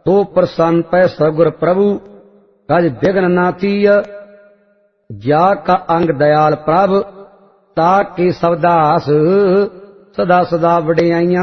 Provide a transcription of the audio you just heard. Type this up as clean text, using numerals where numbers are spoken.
तो प्रसन्न पै सगुर प्रभु कज विघ्न ना तीय। जा का अंग दयाल प्रभ ताके सबदास सदा सदा वडियाइयां।